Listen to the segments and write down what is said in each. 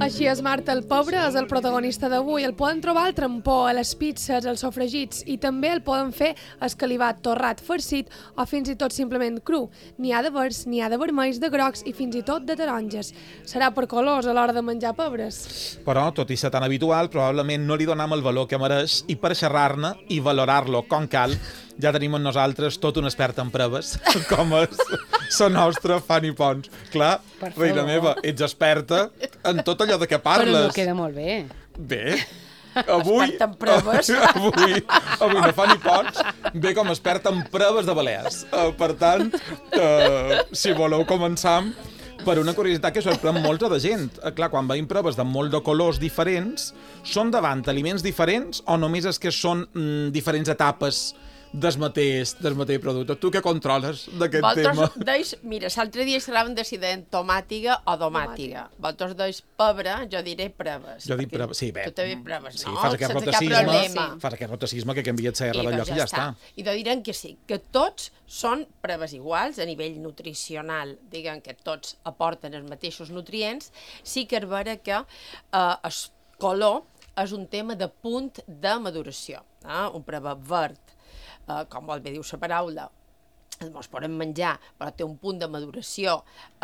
Així és, Marta, el pobre és el protagonista d'avui. El poden trobar al trampó, a les pizzas, als sofregits i també el poden fer escalivat, torrat, farcit o fins i tot simplement cru. N'hi ha de verds, n'hi ha de vermells, de grocs i fins i tot de taronges. Serà per colors a l'hora de menjar pebres. Però, tot i ser tan habitual, probablement no li donam el valor que mereix i per xerrar-ne i valorar-lo com cal, ja tenim amb nosaltres tot un expert en proves, com és la nostra Fanny Pons. Clar, reina meva, ets experta en tot allò de què parles. Però no queda molt bé. Bé, avui... Experta en proves. Avui la Fanny Pons ve com a experta en proves de Balears. Per tant, si voleu començar per una curiositat que sorprèn molta de gent. Clar, quan veiem proves de molt de colors diferents, són davant aliments diferents o només és que són diferents etapes del mateix producte? Tu què controles d'aquest tema? Vosaltres deis, mira, l'altre dia xerràvem de si deien tomàtiga o domàtiga. Vosaltres deis pebre, jo diré preves. Jo dic preves, sí, bé. Tu també preves, no? Sí, fas aquest rotacisme que canvia el CR d'allò que ja està. I de direm que sí, que tots són preves iguals a nivell nutricional, diguem que tots aporten els mateixos nutrients, sí que és vera que el color és un tema de punt de maduració. Un preve verd, com molt bé diu la paraula, ens podem menjar, però té un punt de maduració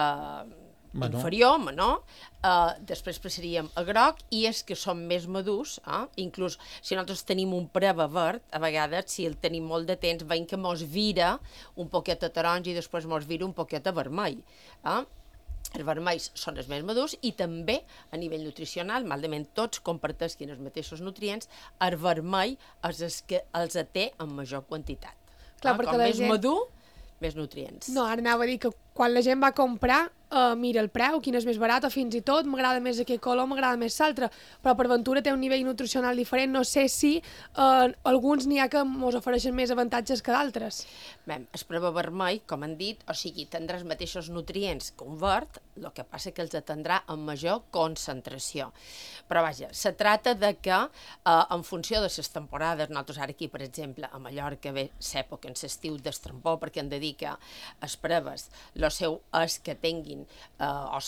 inferior, menor. Després passaríem a groc, i és que són més madurs. Inclús si nosaltres tenim un preve verd, a vegades, si el tenim molt de temps, veiem que mos vira un poquet a taronja i després mos vira un poquet a vermell. Els vermells són els més madurs i també a nivell nutricional, malament tots comparteixen els mateixos nutrients, el vermell és el que els té en major quantitat. Clar, Com més madur, més nutrients. No, ara anava a dir que quan la gent va comprar, mira el preu, quin és més barat, o fins i tot m'agrada més aquest color, m'agrada més l'altre, però per ventura té un nivell nutricional diferent. No sé si alguns n'hi ha que ens ofereixen més avantatges que d'altres. Bé, el preve vermell, com han dit, o sigui, tindrà els mateixos nutrients que un verd, el que passa que els tindrà en major concentració. Però vaja, se trata de que en funció de les temporades, nosaltres ara aquí, per exemple, a Mallorca ve l'època en l'estiu d'estrampó, perquè en dedica els preves, el seu és que tinguin o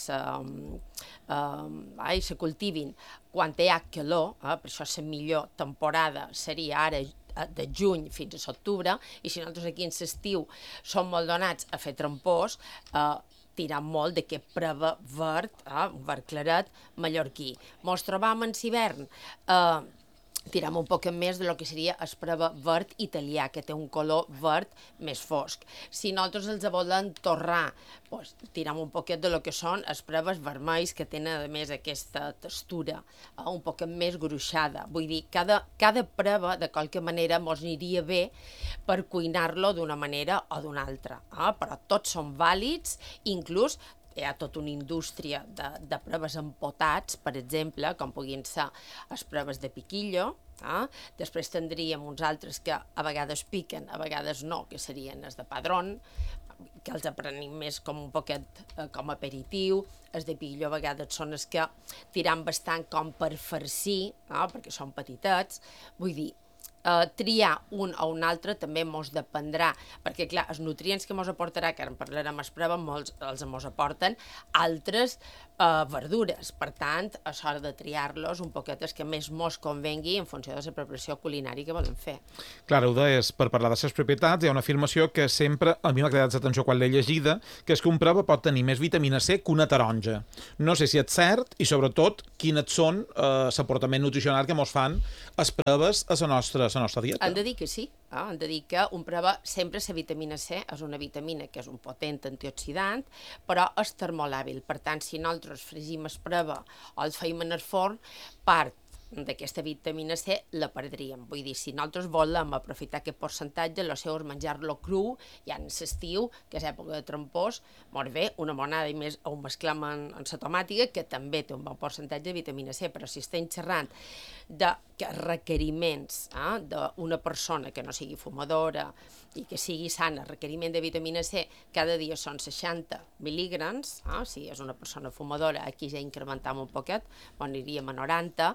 se cultivin quan hi ha calor, per això la millor temporada seria ara de juny fins a l'octubre, i si nosaltres aquí en l'estiu som molt donats a fer trampós, tirar molt d'aquest preve verd, un verd claret mallorquí. Mos trobam en l'hivern, tiram un poc més de lo que seria el preve verd italià, que té un color verd més fosc. Si nosaltres els volem torrar, doncs, tiram un poquet de lo que són els preves vermells, que tenen a més aquesta textura un poc més gruixada. Vull dir, cada preve, de qualque manera, mos aniria bé per cuinar-lo d'una manera o d'una altra. Però tots són vàlids, inclús hi ha tota una indústria de preves empotats, per exemple, com puguin ser les preves de piquillo. Després tindríem uns altres que a vegades piquen, a vegades no, que serien els de padrón, que els aprenem més com un poquet com aperitiu. Els de piquillo a vegades són els que tiram bastant com per farcir, perquè són petitets. Vull dir, triar un o un altre també mos dependrà, perquè clar, els nutrients que mos aportarà, que ara en parlarem es preva, molts els mos aporten altres verdures. Per tant, és hora de triar-los un poquet els que més mos convengui en funció de la preparació culinària que volem fer. Clar, ho deies, per parlar de les propietats, hi ha una afirmació que sempre a mi m'ha cridat l'atenció quan l'he llegida, que és que un preve pot tenir més vitamina C que una taronja. No sé si és cert i, sobretot, quines són l'aportament nutricional que mos fan les preves a la nostra dieta. Han de dir que sí. Han de dir que un preve, sempre la vitamina C és una vitamina que és un potent antioxidant, però és termolàbil. Per tant, si nosaltres fregim el preve o el feim en el forn, part d'aquesta vitamina C la perdríem. Vull dir, si nosaltres volem aprofitar aquest percentatge, el seu és menjar-lo cru, ja en l'estiu, que és època de trampós, molt bé, una monada i més ho mesclam en la tomàtica, que també té un bon percentatge de vitamina C, però si estem xerrant de requeriments d'una persona que no sigui fumadora i que sigui sana, requeriment de vitamina C cada dia són 60 mil·lígrams, si és una persona fumadora aquí ja incrementam un poquet, aniríem a 90,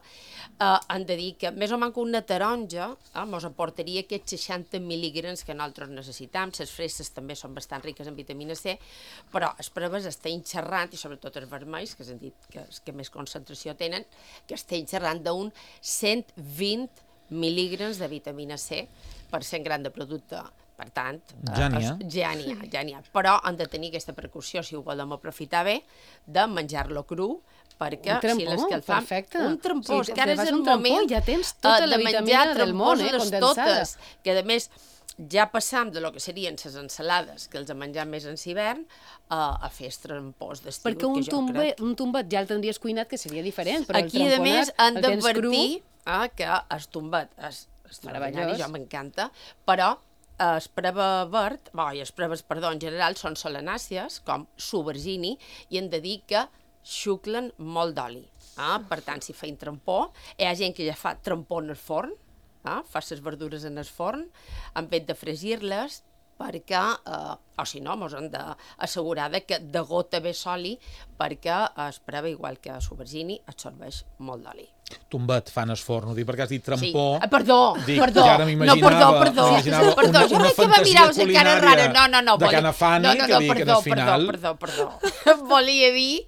han de dir que més o menys una taronja ens aportaria aquests 60 mil·lígrams que nosaltres necessitam. Les fresses també són bastant riques en vitamina C, però les proves estan xerrant, i sobretot els vermells, que s'han dit que més concentració tenen, que estan xerrant d'un 120 mil·lígrams de vitamina C per 100 grams de producte. Per tant, ja n'hi ha. Però han de tenir aquesta precaució, si ho volem aprofitar bé, de menjar-lo cru, perquè si l'escalfam... Un trampó, sí, que ara és el moment ja tens tota la vitamina del món, condensada. Totes, que a més ja passam de lo que serien les ensalades, que els menjam més en hivern, a fer trampós d'estiu. Perquè un tombat ja el tindries cuinat, que seria diferent, però aquí, a més, han d'advertir que el tombat és extraordinari, jo m'encanta, però els preves en general són solanàcies, com subergini, i hem de dir que xuclen molt d'oli. Per tant, si feim trampó, hi ha gent que ja fa trampó en el forn, fa les verdures en el forn, en vez de fregir-les, perquè, o si no, ens hem d'assegurar que degota bé l'oli, perquè es preva, igual que subergini, absorbeix molt d'oli. Tombet fan el forn, ho dic perquè has dit trampó. Sí. Perdó. Ja m'imaginava una fantasia culinària de Cana Fanny, que dic que al final... Perdó. Volia dir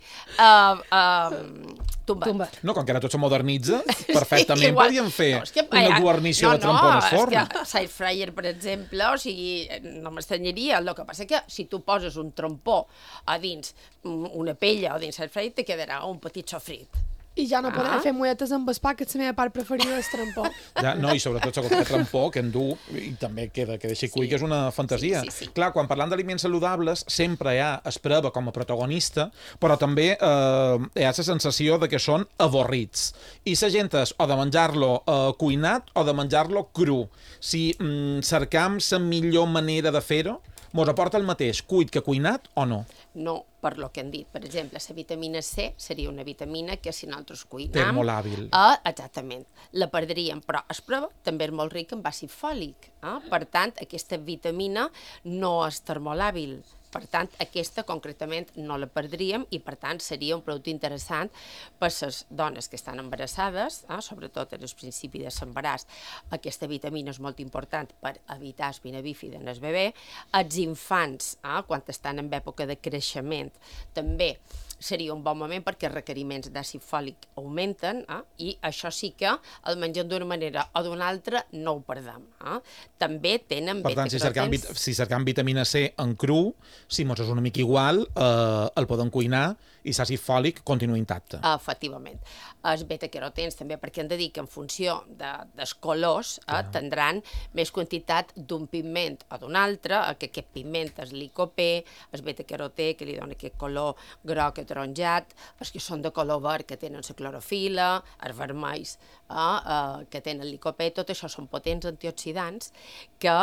tombat. No, com que ara tot se modernitza, perfectament podríem fer una guarnició de trampó en el forn. És que l'air fryer, per exemple, o sigui, no m'estranyaria. El que passa que si tu poses un trampó a dins una pella o dins l'air fryer, te quedarà un petit sofrit. I ja no podré fer mulletes amb el pa, que és la meva part preferida del trampó. No, i sobretot el trampó, que en du, i també queda així cuit, que és una fantasia. Sí. Clar, quan parlam d'aliments saludables, sempre hi ha es preva com a protagonista, però també hi ha la sensació de que són avorrits. I la gent és o de menjar-lo cuinat o de menjar-lo cru. Si cercam la millor manera de fer-ho, mos aporta el mateix cuit que cuinat o no? No, per lo que hem dit. Per exemple, la vitamina C seria una vitamina que si nosaltres cuinam... Termolàbil. Exactament. La perdríem, però es prova també és molt rica en àcid fòlic. Per tant, aquesta vitamina no és termolàbil. Per tant, aquesta concretament no la perdríem i, per tant, seria un producte interessant per les dones que estan embarassades, sobretot en el principi de l'embaràs. Aquesta vitamina és molt important per evitar espina bífida en el bebè. Els infants, quan estan en època de creixement, també seria un bon moment perquè els requeriments d'àcid fòlic augmenten i això sí que el mengem d'una manera o d'una altra no ho perdem. També tenen beta-carotens. Per tant, si cercam vitamina C en cru, si mos és una mica igual, el podem cuinar i l'àcid fòlic continua intacte. Efectivament. Els beta-carotens també, perquè hem de dir que en funció dels colors tindran més quantitat d'un pigment o d'un altre, que aquest pigment és licopè, el beta-carotè, que li dona aquest color groc ataronjat, els que són de color verd, que tenen la clorofila, els vermells, que tenen licopè, tot això són potents antioxidants que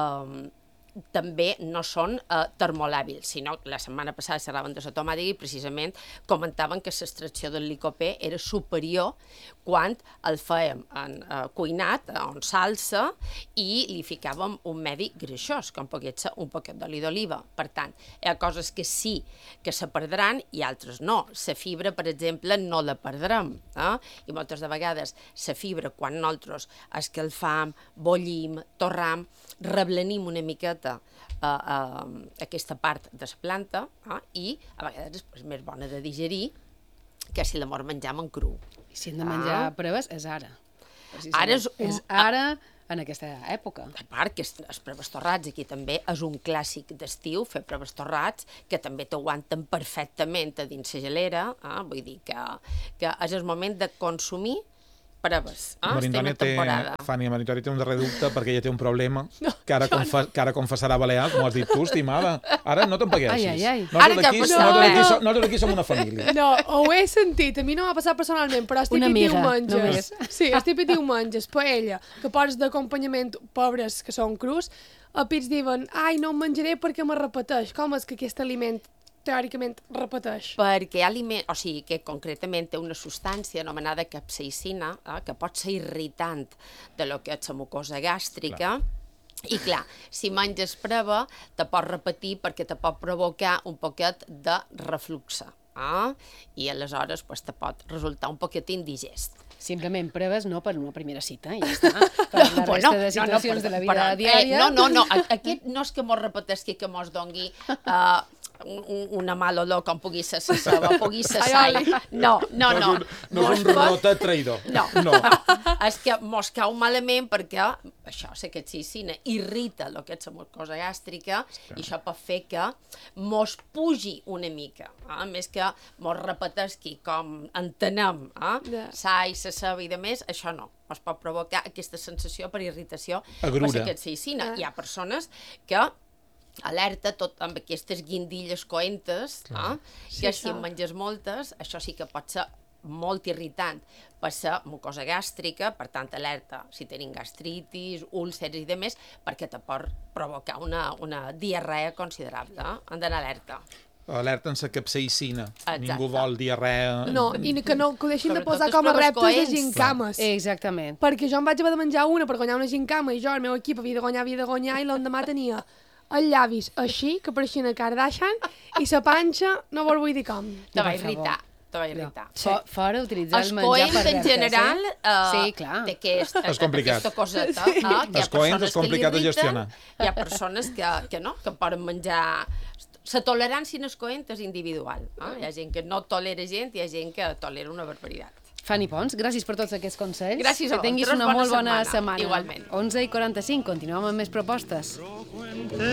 també no són termolàbils, sinó que la setmana passada xerraven de la tomàtica i precisament comentaven que l'extracció del licopè era superior quan el fèiem cuinat, en salsa, i li ficàvem un medi greixós, com pogués ser un poquet d'oli d'oliva. Per tant, hi ha coses que sí que se perdran i altres no. La fibra, per exemple, no la perdrem. I moltes de vegades la fibra, quan nosaltres escalfam, bollim, torram, reblenim una miqueta aquesta part de la planta i a vegades és més bona de digerir que si la mos menjam en cru. I si hem de menjar preves, és ara. Ara és ara, en aquesta època. A part que els preves torrats aquí també és un clàssic d'estiu, fer preves torrats, que també t'aguanten perfectament a dins la gelera, vull dir que és el moment de consumir preves, estem en temporada. Fanny, Maritoni té un darrer dubte perquè ella té un problema que ara confessarà Balear, m'ho has dit tu, estimada. Ara no t'empagueixis. Nosaltres aquí som una família. No, ho he sentit, a mi no m'ha passat personalment, però estic i diumenges. Sí, estic i diumenges, paella, que pots d'acompanyament pobres que són crus, a pits diuen, ai, no em menjaré perquè me repeteix. Com és que aquest aliment teòricament repeteix? Perquè o sigui, que concretament té una substància anomenada capsaïcina, que pot ser irritant de lo que és la mucosa gàstrica. I clar, si menges preva, te pot repetir perquè te pot provocar un poquet de refluxe. i aleshores pues, te pot resultar un poquet indigest. Simplement proves, no per una primera cita, i ja està. Per la resta de situacions de la vida diària... No, aquest no és que mos repetesqui, que mos dongui una mala olor com pugui ser la ceba, pugui ser sal. No. No és un rotet traïdor. No. És que mos cau malament perquè això, la capsaïcina, irrita el que és la mucosa gàstrica i això pot fer que mos pugi una mica. A més que mos repetesqui com entenem, sa i la ceba i de més, això no. Mos pot provocar aquesta sensació per irritació per la capsaïcina. Hi ha persones que alerta tot amb aquestes guindilles coentes, que si en menges moltes, això sí que pot ser molt irritant per la mucosa gàstrica, per tant, alerta si tenim gastritis, úlcers i demés, perquè te pot provocar una diarrea considerable. Han d'anar alerta. Alerta en la capsaïcina. Ningú vol diarrea... No, i que no ho deixin de posar com a reptes de gincames. Exactament. Perquè jo em vaig haver de menjar una per guanyar una gincama i jo, el meu equip, havia de guanyar i l'endemà tenia els llavis així, que pareixien a Kardashian, i la panxa, no vol vull dir com. Te va irritar. Fora utilitzar el menjar per reptes. Els coents, en general, té aquesta coseta. Els coents és complicat de gestionar. Hi ha persones que no, que poden menjar... La tolerància en els coents és individual. Hi ha gent que no tolera gent i hi ha gent que tolera una barbaritat. Fanny Pons, gràcies per tots aquests consells. Gràcies a vosaltres. Que tinguis una molt bona setmana. Igualment. 11:45, continuem amb més propostes.